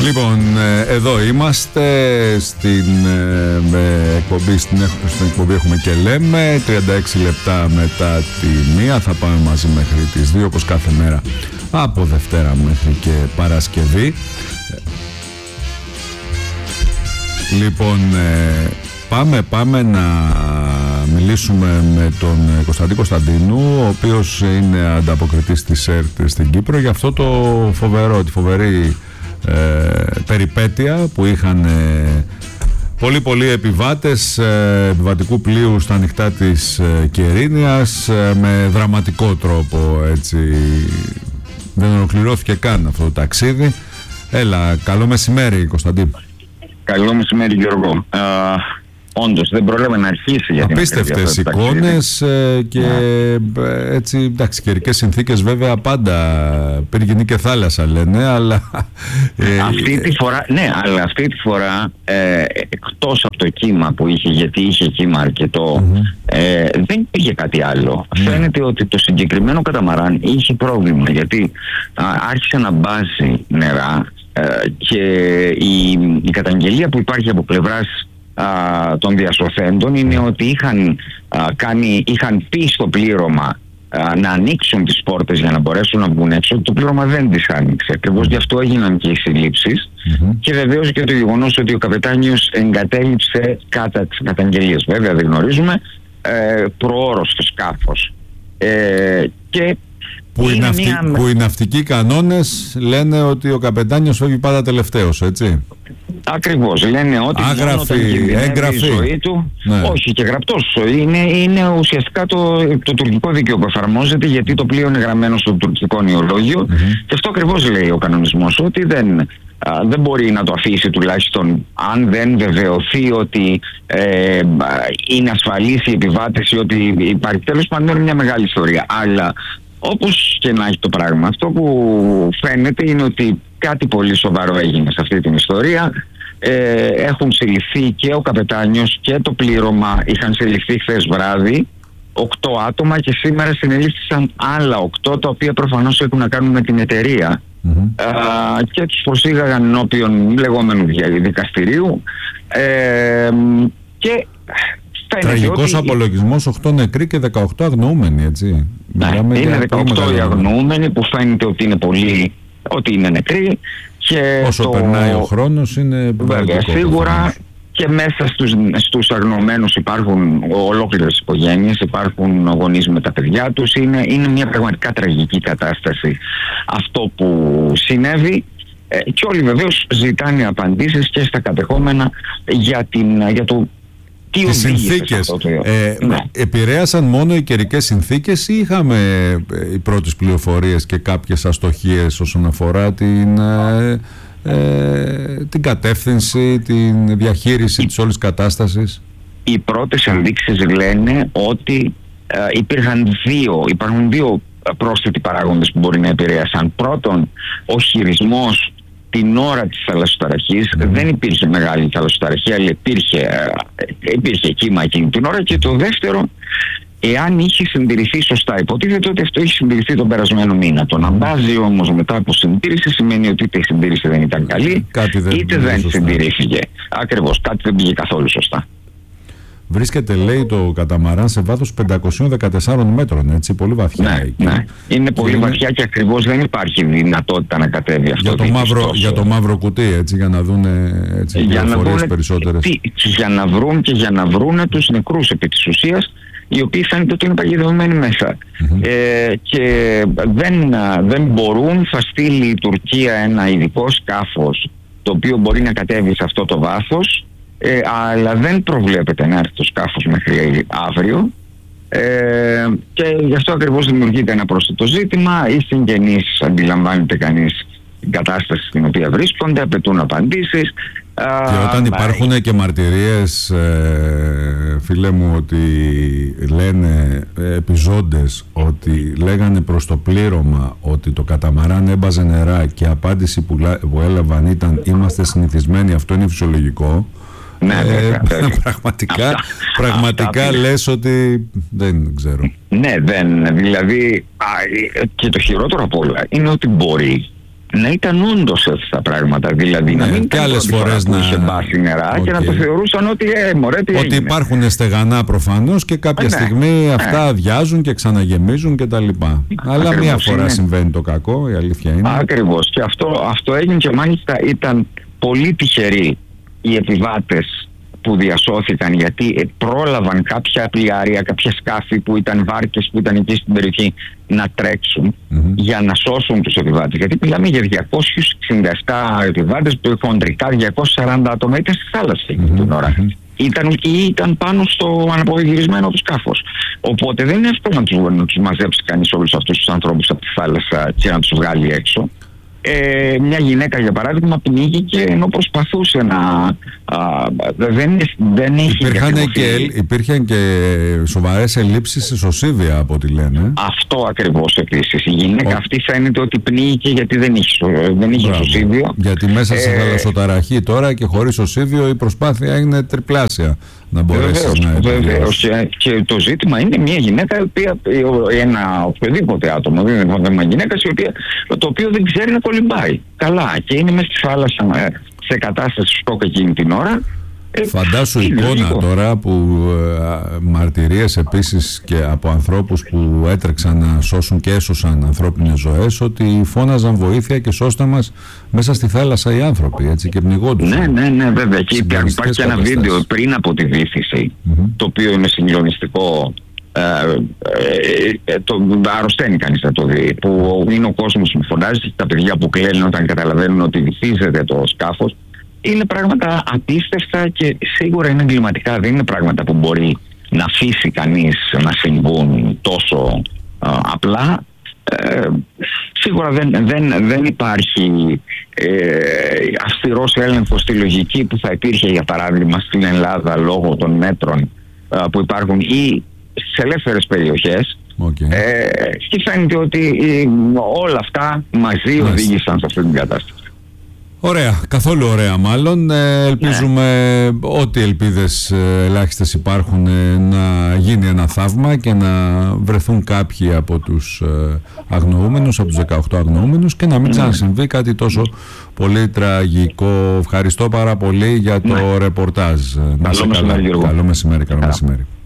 Λοιπόν, εδώ είμαστε στην εκπομπή έχουμε και λέμε 36 λεπτά μετά τη 1. Θα πάμε μαζί μέχρι τις 2 όπως κάθε μέρα από Δευτέρα μέχρι και Παρασκευή. Λοιπόν, πάμε να μιλήσουμε με τον Κωνσταντή Κωνσταντίνου, ο οποίος είναι ανταποκριτής της ΕΡΤ στην Κύπρο, για αυτό τη φοβερή περιπέτεια που είχαν πολλοί επιβάτες επιβατικού πλοίου στα ανοιχτά της Κερίνιας, με δραματικό τρόπο, έτσι. Δεν ολοκληρώθηκε καν αυτό το ταξίδι. Έλα, καλό μεσημέρι, Κωνσταντή. Καλό μεσημέρι, Γιώργο. Όντως δεν πρόλαβε να αρχίσει. Απίστευτες εικόνες και έτσι, εντάξει, καιρικές συνθήκες βέβαια πάντα, πυρηνική και θάλασσα λένε, αλλά αυτή τη φορά εκτός από το κύμα που είχε, γιατί είχε κύμα αρκετό, δεν υπήρχε κάτι άλλο. Φαίνεται ότι το συγκεκριμένο καταμαράν είχε πρόβλημα, γιατί άρχισε να μπάζει νερά και η καταγγελία που υπάρχει από πλευράς των διασωθέντων είναι ότι είχαν πει στο πλήρωμα να ανοίξουν τις πόρτες για να μπορέσουν να βγουν έξω. Το πλήρωμα δεν τις άνοιξε. Ακριβώς γι' αυτό έγιναν και οι συλλήψεις. Και βεβαίως και το γεγονός ότι ο καπετάνιος εγκατέλειψε κατά τις καταγγελίες. Βέβαια δεν γνωρίζουμε προώρως το σκάφος. Που οι ναυτικοί κανόνες λένε ότι ο καπετάνιος φεύγει πάντα τελευταίος, έτσι. Ακριβώς, λένε ότι έγγραφη η ζωή του, όχι και γραπτός, είναι ουσιαστικά το τουρκικό δίκαιο που εφαρμόζεται, γιατί το πλοίο είναι γραμμένο στο τουρκικό νεολόγιο, και αυτό ακριβώς λέει ο κανονισμός, ότι δεν μπορεί να το αφήσει, τουλάχιστον αν δεν βεβαιωθεί ότι είναι ασφαλής η επιβάτηση, ότι υπάρχει. Τέλος πάντων, είναι μια μεγάλη ιστορία. Αλλά όπως και να έχει το πράγμα, αυτό που φαίνεται είναι ότι κάτι πολύ σοβαρό έγινε σε αυτή την ιστορία. Έχουν συλληφθεί και ο καπετάνιος και το πλήρωμα. Είχαν συλληφθεί χθες βράδυ 8 άτομα και σήμερα συνελήφθησαν άλλα 8, τα οποία προφανώς έχουν να κάνουν με την εταιρεία. Και τους προσήγαγαν ενώπιον λεγόμενου δικαστηρίου. Και τραγικός απολογισμός, 8 νεκροί και 18 αγνοούμενοι, έτσι. Είναι 18 οι αγνοούμενοι, που φαίνεται ότι είναι πολλοί, ότι είναι νεκροί. Και όσο περνάει ο χρόνος είναι βέβαια σίγουρα. Και μέσα στους αγνοωμένους υπάρχουν ολόκληρες οικογένειες, υπάρχουν γονείς με τα παιδιά τους. Είναι μια πραγματικά τραγική κατάσταση αυτό που συνέβη. Και όλοι βεβαίως ζητάνε απαντήσεις και στα κατεχόμενα για το τις συνθήκες. Επηρέασαν μόνο οι καιρικές συνθήκες ή είχαμε οι πρώτες πληροφορίες και κάποιες αστοχίες όσον αφορά την κατεύθυνση, την διαχείριση της όλης κατάστασης? Οι πρώτες ενδείξεις λένε ότι υπάρχουν δύο πρόσθετοι παράγοντες που μπορεί να επηρέασαν. Πρώτον, ο χειρισμός την ώρα της θαλασσοταραχής. Δεν υπήρχε μεγάλη θαλασσοταραχή, αλλά υπήρχε κύμα εκείνη την ώρα. Και το δεύτερο, εάν είχε συντηρηθεί σωστά. Υποτίθεται ότι αυτό είχε συντηρηθεί τον περασμένο μήνα. Το να μπάζει όμως μετά από συντήρηση σημαίνει ότι είτε η συντήρηση δεν ήταν καλή, είτε δεν συντηρήθηκε. Ακριβώς, κάτι δεν πήγε καθόλου σωστά. Βρίσκεται, λέει, το καταμαράν σε βάθος 514 μέτρων, έτσι, πολύ βαθιά. Ναι. Είναι πολύ βαθιά και ακριβώς δεν υπάρχει δυνατότητα να κατέβει αυτό. Για το μαύρο κουτί, έτσι, για να δουν πληροφορίες περισσότερες. Για να βρουν και για να βρούνε τους νεκρούς επί της ουσίας, οι οποίοι φαίνεται ότι είναι παγιδευμένοι μέσα. Και δεν μπορούν, θα στείλει η Τουρκία ένα ειδικό σκάφος το οποίο μπορεί να κατέβει σε αυτό το βάθος, αλλά δεν προβλέπεται να έρθει το σκάφος μέχρι αύριο, και γι' αυτό ακριβώς δημιουργείται ένα πρόσθετο ζήτημα. Οι συγγενείς, αντιλαμβάνεται κανείς την κατάσταση στην οποία βρίσκονται, απαιτούν απαντήσεις. Και όταν υπάρχουν και μαρτυρίες, φίλε μου, ότι λένε επιζώντες ότι λέγανε προς το πλήρωμα ότι το καταμαράν έμπαζε νερά, και η απάντηση που έλαβαν ήταν «είμαστε συνηθισμένοι, αυτό είναι φυσιολογικό». Ναι, πραγματικά λες ότι δεν ξέρω. Ναι, δηλαδή, και το χειρότερο απ' όλα είναι ότι μπορεί να ήταν όντως έτσι τα πράγματα. Δηλαδή να μην και άλλες φορές να είχε μπάσει νερά και να το θεωρούσαν ότι μωρέ, τι ότι έγινε. Υπάρχουν στεγανά προφανώς και κάποια στιγμή αυτά αδειάζουν και ξαναγεμίζουν κτλ. Αλλά μία φορά συμβαίνει το κακό, η αλήθεια είναι. Ακριβώς. Και αυτό έγινε και μάλιστα ήταν πολύ τυχεροί οι επιβάτες που διασώθηκαν, γιατί πρόλαβαν κάποια πλοιάρια, κάποια σκάφη που ήταν βάρκες που ήταν εκεί στην περιοχή να τρέξουν για να σώσουν τους επιβάτες. Γιατί μιλάμε για 267 επιβάτες που χοντρικά 240 άτομα ήταν στη θάλασσα την ώρα. Ήταν πάνω στο αναποδογυρισμένο του σκάφος. Οπότε δεν είναι εύκολο να τους μαζέψει κανείς όλους αυτούς τους ανθρώπους από τη θάλασσα και να τους βγάλει έξω. Μια γυναίκα για παράδειγμα πνίγηκε ενώ προσπαθούσε να δεν είχε υπήρχαν και σοβαρές ελλείψεις σε σωσίβια από ό,τι λένε. Αυτό ακριβώς επίσης. Η γυναίκα αυτή φαίνεται ότι πνίγηκε γιατί δεν είχε σωσίβιο. Γιατί μέσα σε θαλασσοταραχή τώρα και χωρίς σωσίβιο η προσπάθεια είναι τριπλάσια να μπορέσεις να βεβαίως. Και το ζήτημα είναι μια γυναίκα, ένα οποιοδήποτε άτομο, δεν είναι θέμα γυναίκας, το οποίο δεν ξέρει να κολυμπάει καλά και είναι μέσα στη θάλασσα σε κατάσταση στόκ εκείνη την ώρα. Φαντάσου εικόνα τώρα που μαρτυρίες επίσης και από ανθρώπους που έτρεξαν να σώσουν και έσωσαν ανθρώπινες ζωές, ότι φώναζαν βοήθεια και σώστε μας μέσα στη θάλασσα οι άνθρωποι, έτσι, και πνιγόντουσαν. Ναι, βέβαια. Και υπάρχει και ένα βίντεο πριν από τη βύθιση, το οποίο είναι συγκλονιστικό. Το αρρωσταίνει κανείς να το δει, που είναι ο κόσμος που φωνάζει, τα παιδιά που κλαίνουν όταν καταλαβαίνουν ότι βυθίζεται το σκάφος. Είναι πράγματα απίστευτα και σίγουρα είναι εγκληματικά. Δεν είναι πράγματα που μπορεί να αφήσει κανείς να συμβούν τόσο απλά. Σίγουρα δεν υπάρχει αυστηρός έλεγχος στη λογική που θα υπήρχε για παράδειγμα στην Ελλάδα λόγω των μέτρων που υπάρχουν ή στις ελεύθερες περιοχές. Και φαίνεται ότι όλα αυτά μαζί οδήγησαν σε αυτή την κατάσταση. Ωραία, καθόλου ωραία μάλλον. Ελπίζουμε ό,τι ελπίδες ελάχιστες υπάρχουν να γίνει ένα θαύμα και να βρεθούν κάποιοι από τους αγνοούμενους, από τους 18 αγνοούμενους και να μην ξανασυμβεί κάτι τόσο πολύ τραγικό. Ευχαριστώ πάρα πολύ για το ρεπορτάζ. Καλό μεσημέρι, Γιώργο. Καλό μεσημέρι.